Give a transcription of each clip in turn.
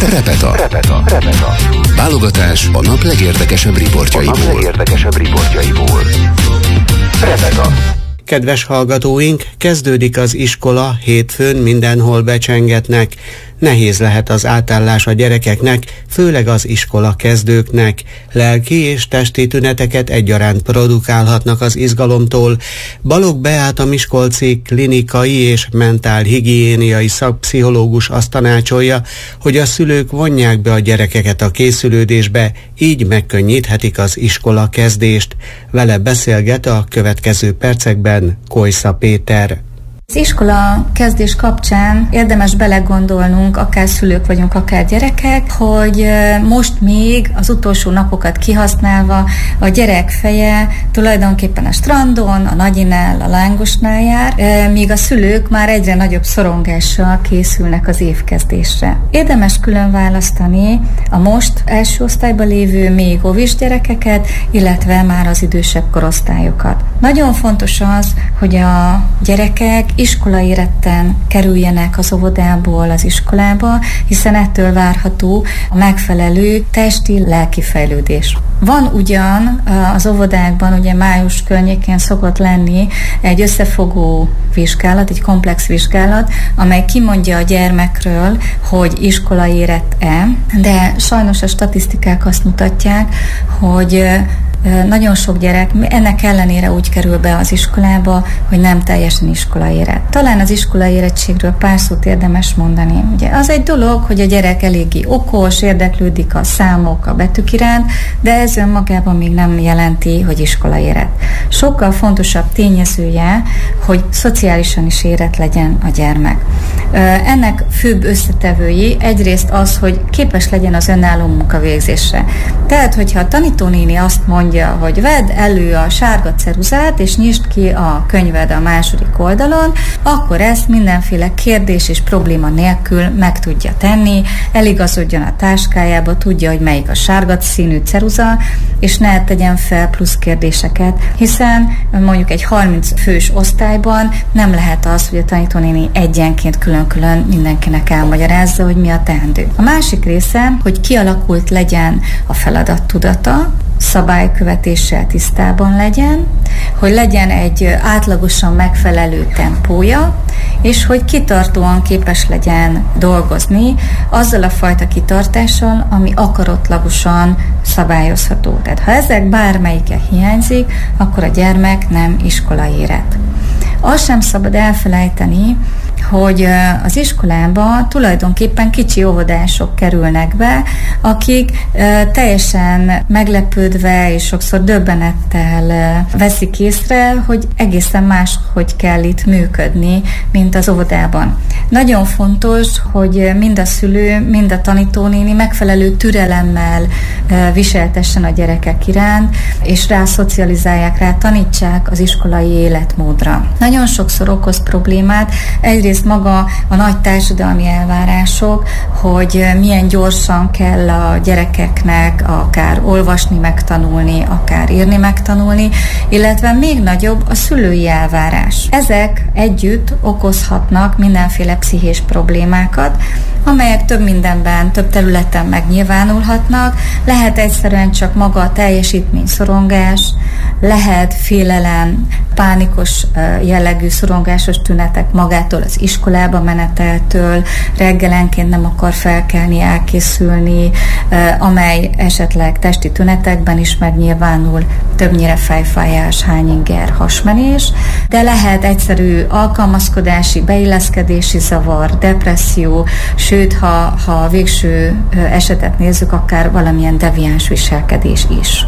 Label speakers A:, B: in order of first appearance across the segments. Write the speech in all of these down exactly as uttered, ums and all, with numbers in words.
A: Repeta. Repeta. Repeta. Válogatás a nap legérdekesebb riportjaiból. A nap legérdekesebb riportjaiból. Repeta.
B: Kedves hallgatóink, kezdődik az iskola, hétfőn mindenhol becsengetnek. Nehéz lehet az átállás a gyerekeknek, főleg az iskola kezdőknek. Lelki és testi tüneteket egyaránt produkálhatnak az izgalomtól. Balogh Beáta miskolci klinikai és mentálhigiéniai szakpszichológus azt tanácsolja, hogy a szülők vonják be a gyerekeket a készülődésbe, így megkönnyíthetik az iskola kezdést. Vele beszélget a következő percekben Kojsza Péter.
C: Az iskola kezdés kapcsán érdemes belegondolnunk, akár szülők vagyunk, akár gyerekek, hogy most még az utolsó napokat kihasználva a gyerek feje tulajdonképpen a strandon, a Nagyinál, a Lángosnál jár, míg a szülők már egyre nagyobb szorongással készülnek az évkezdésre. Érdemes külön választani a most első osztályban lévő még óvis gyerekeket, illetve már az idősebb korosztályokat. Nagyon fontos az, hogy a gyerekek iskolaéretten kerüljenek az óvodából az iskolába, hiszen ettől várható a megfelelő testi-lelki fejlődés. Van ugyan az óvodákban, ugye május környékén szokott lenni egy összefogó vizsgálat, egy komplex vizsgálat, amely kimondja a gyermekről, hogy iskolaérett-e, de sajnos a statisztikák azt mutatják, hogy nagyon sok gyerek ennek ellenére úgy kerül be az iskolába, hogy nem teljesen iskolaérett. Talán az iskolaérettségről pár szót érdemes mondani. Ugye az egy dolog, hogy a gyerek eléggé okos, érdeklődik a számok, a betűk iránt, de ez önmagában még nem jelenti, hogy iskolaérett. Sokkal fontosabb tényezője, hogy szociálisan is érett legyen a gyermek. Ennek főbb összetevői egyrészt az, hogy képes legyen az önálló munkavégzésre. Tehát, hogyha a tanítónéni azt mondja, hogy vedd elő a sárga ceruzát, és nyisd ki a könyved a második oldalon, akkor ezt mindenféle kérdés és probléma nélkül meg tudja tenni, eligazodjon a táskájába, tudja, hogy melyik a sárga színű ceruza, és ne tegyen fel plusz kérdéseket, hiszen mondjuk egy harminc fős osztályban nem lehet az, hogy a tanítónéni egyenként külön-külön mindenkinek elmagyarázza, hogy mi a teendő. A másik része, hogy kialakult legyen a feladat tudata, szabálykövetéssel tisztában legyen, hogy legyen egy átlagosan megfelelő tempója, és hogy kitartóan képes legyen dolgozni azzal a fajta kitartással, ami akaratlagosan szabályozható. Tehát ha ezek bármelyike hiányzik, akkor a gyermek nem iskolaérett. Azt sem szabad elfelejteni, hogy az iskolába tulajdonképpen kicsi óvodások kerülnek be, akik teljesen meglepődve és sokszor döbbenettel veszik észre, hogy egészen máshogy kell itt működni, mint az óvodában. Nagyon fontos, hogy mind a szülő, mind a tanítónéni megfelelő türelemmel viseltessen a gyerekek iránt, és rá szocializálják, rá tanítsák az iskolai életmódra. Nagyon sokszor okoz problémát, egyrészt maga a nagy társadalmi elvárások, hogy milyen gyorsan kell a gyerekeknek akár olvasni, megtanulni, akár írni, megtanulni, illetve még nagyobb a szülői elvárás. Ezek együtt okozhatnak mindenféle pszichés problémákat, amelyek több mindenben, több területen megnyilvánulhatnak. Lehet egyszerűen csak maga a teljesítményszorongás, lehet félelem, pánikos jellegű szorongásos tünetek magától az iskolába meneteltől, reggelenként nem akar felkelni, elkészülni, amely esetleg testi tünetekben is megnyilvánul, többnyire fejfájás, hányinger, hasmenés, de lehet egyszerű alkalmazkodási, beilleszkedési zavar, depresszió, sőt, ha, ha a végső esetet nézzük, akár valamilyen deviáns viselkedés is.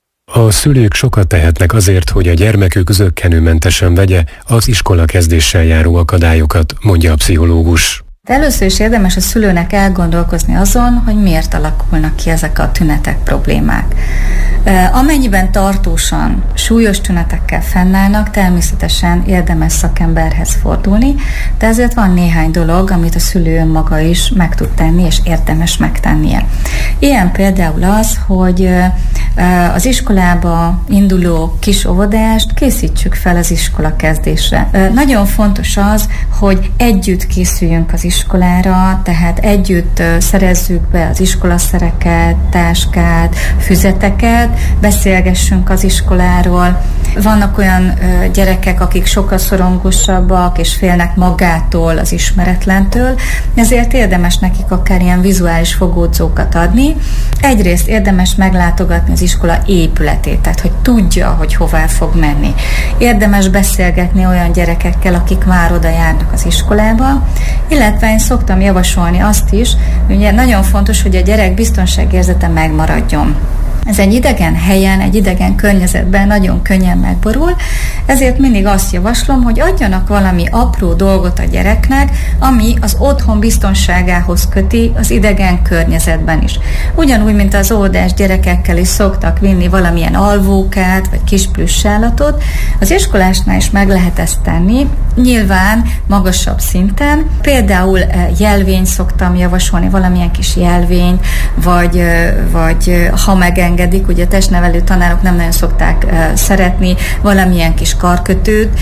D: A szülők sokat tehetnek azért, hogy a gyermekük zökkenőmentesen vegye az iskola kezdéssel járó akadályokat, mondja a pszichológus.
C: De először is érdemes a szülőnek elgondolkozni azon, hogy miért alakulnak ki ezek a tünetek, problémák. Amennyiben tartósan, súlyos tünetekkel fennállnak, természetesen érdemes szakemberhez fordulni, de ezért van néhány dolog, amit a szülő maga is meg tud tenni, és érdemes megtennie. Ilyen például az, hogy az iskolába induló kis óvodást készítsük fel az iskola kezdésre. Nagyon fontos az, hogy együtt készüljünk az iskolára, tehát együtt szerezzük be az iskolaszereket, táskát, füzeteket, beszélgessünk az iskoláról. Vannak olyan gyerekek, akik sokkal szorongosabbak, és félnek magától, az ismeretlentől, ezért érdemes nekik akár ilyen vizuális fogódzókat adni. Egyrészt érdemes meglátogatni az iskola épületét, tehát hogy tudja, hogy hová fog menni. Érdemes beszélgetni olyan gyerekekkel, akik már oda járnak az iskolába, illetve én szoktam javasolni azt is, hogy ugye nagyon fontos, hogy a gyerek biztonságérzete megmaradjon. Ez egy idegen helyen, egy idegen környezetben nagyon könnyen megborul, ezért mindig azt javaslom, hogy adjanak valami apró dolgot a gyereknek, ami az otthon biztonságához köti az idegen környezetben is. Ugyanúgy, mint az óvodás gyerekekkel is szoktak vinni valamilyen alvókát, vagy kis plüssállatot, az iskolásnál is meg lehet ezt tenni, nyilván magasabb szinten. Például jelvényt szoktam javasolni, valamilyen kis jelvény, vagy, vagy ha megengedik, ugye a testnevelő tanárok nem nagyon szokták uh, szeretni, valamilyen kis karkötőt,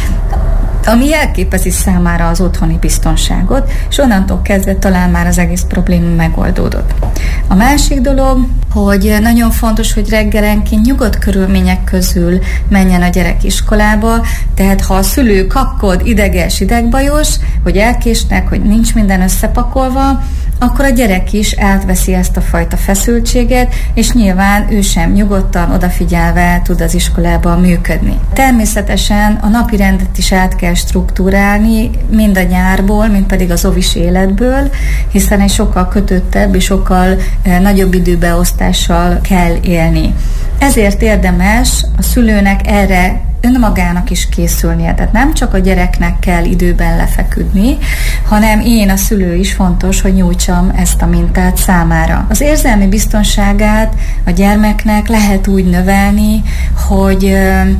C: ami jelképezi számára az otthoni biztonságot, és onnantól kezdve talán már az egész probléma megoldódott. A másik dolog, hogy nagyon fontos, hogy reggelenként nyugodt körülmények közül menjen a gyerek iskolába, tehát ha a szülő kapkod, ideges, idegbajos, hogy elkésnek, hogy nincs minden összepakolva, akkor a gyerek is átveszi ezt a fajta feszültséget, és nyilván ő sem nyugodtan, odafigyelve tud az iskolában működni. Természetesen a napirendet is át kell struktúrálni, mind a nyárból, mind pedig az ovis életből, hiszen egy sokkal kötöttebb és sokkal e, nagyobb időbeosztással kell élni. Ezért érdemes a szülőnek erre önmagának is készülnie. Tehát nem csak a gyereknek kell időben lefeküdni, hanem én, a szülő is fontos, hogy nyújtsam ezt a mintát számára. Az érzelmi biztonságát a gyermeknek lehet úgy növelni, hogy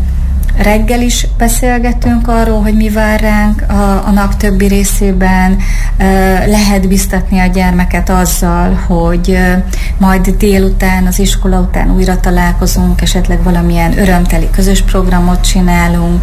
C: reggel is beszélgetünk arról, hogy mi vár ránk a, a nap többi részében, lehet biztatni a gyermeket azzal, hogy majd délután, az iskola után újra találkozunk, esetleg valamilyen örömteli közös programot csinálunk,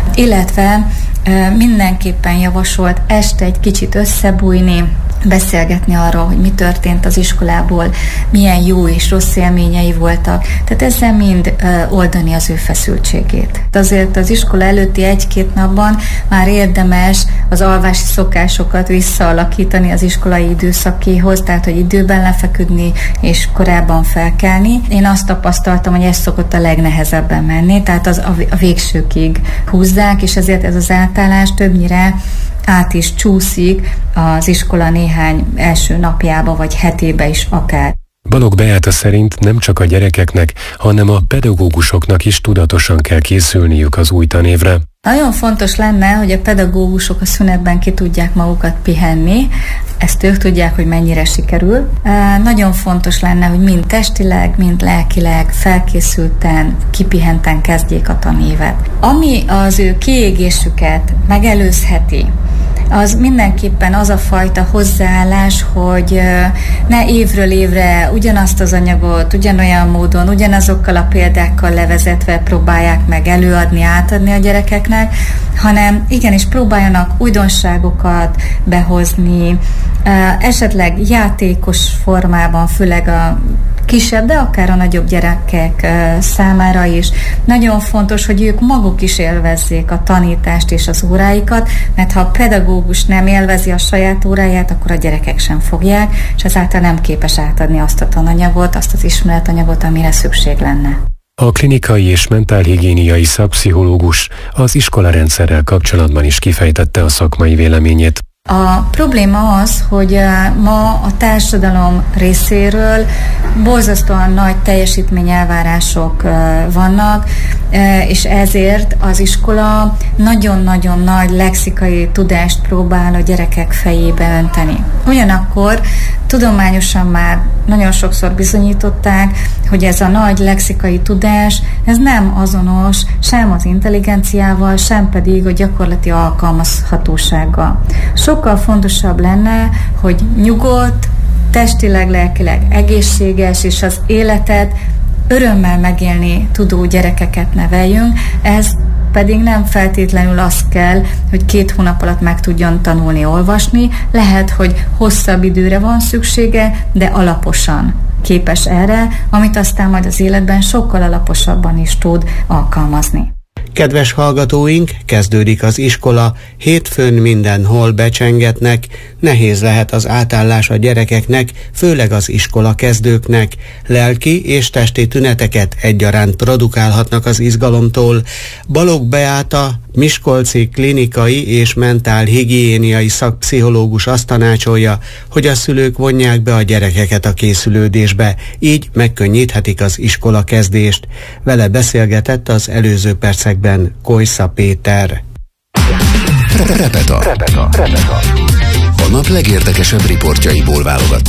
C: illetve mindenképpen javasolt este egy kicsit összebújni, beszélgetni arról, hogy mi történt az iskolából, milyen jó és rossz élményei voltak. Tehát ezzel mind oldani az ő feszültségét. Azért az iskola előtti egy-két napban már érdemes az alvási szokásokat visszaalakítani az iskolai időszakéhoz, tehát hogy időben lefeküdni és korábban felkelni. Én azt tapasztaltam, hogy ez szokott a legnehezebben menni, tehát az a végsőkig húzzák, és ezért ez az átállás többnyire át is csúszik az iskola néhány első napjába vagy hetébe is akár.
D: Balogh Beáta szerint nem csak a gyerekeknek, hanem a pedagógusoknak is tudatosan kell készülniük az új tanévre.
C: Nagyon fontos lenne, hogy a pedagógusok a szünetben ki tudják magukat pihenni, ezt ők tudják, hogy mennyire sikerül. E, nagyon fontos lenne, hogy mind testileg, mind lelkileg felkészülten, kipihenten kezdjék a tanévet. Ami az ő kiégésüket megelőzheti, az mindenképpen az a fajta hozzáállás, hogy ne évről évre ugyanazt az anyagot, ugyanolyan módon, ugyanazokkal a példákkal levezetve próbálják meg előadni, átadni a gyerekeknek, hanem igenis próbáljanak újdonságokat behozni, esetleg játékos formában, főleg a kisebb, de akár a nagyobb gyerekek számára is. Nagyon fontos, hogy ők maguk is élvezzék a tanítást és az óráikat, mert ha a pedagógus nem élvezi a saját óráját, akkor a gyerekek sem fogják, és ezáltal nem képes átadni azt a tananyagot, azt az ismeretanyagot, amire szükség lenne.
D: A klinikai és mentálhigiéniai szakpszichológus az iskolarendszerrel kapcsolatban is kifejtette a szakmai véleményét.
C: A probléma az, hogy ma a társadalom részéről borzasztóan nagy teljesítményelvárások vannak, és ezért az iskola nagyon-nagyon nagy lexikai tudást próbál a gyerekek fejébe önteni. Ugyanakkor tudományosan már nagyon sokszor bizonyították, hogy ez a nagy lexikai tudás, ez nem azonos sem az intelligenciával, sem pedig a gyakorlati alkalmazhatósággal. Sokkal fontosabb lenne, hogy nyugodt, testileg, lelkileg egészséges, és az életet örömmel megélni tudó gyerekeket neveljünk, ez pedig nem feltétlenül az kell, hogy két hónap alatt meg tudjon tanulni, olvasni. Lehet, hogy hosszabb időre van szüksége, de alaposan képes erre, amit aztán majd az életben sokkal alaposabban is tud alkalmazni.
B: Kedves hallgatóink, kezdődik az iskola, hétfőn mindenhol becsengetnek, nehéz lehet az átállás a gyerekeknek, főleg az iskola kezdőknek. Lelki és testi tüneteket egyaránt produkálhatnak az izgalomtól. Balogh Beáta, miskolci klinikai és mentálhigiéniai szakpszichológus azt tanácsolja, hogy a szülők vonják be a gyerekeket a készülődésbe, így megkönnyíthetik az iskola kezdést. Vele beszélgetett az előző percekben Kojsza Péter.
A: Repeta. Repeta. Repeta. A nap legérdekesebb riportjaiból válogattuk.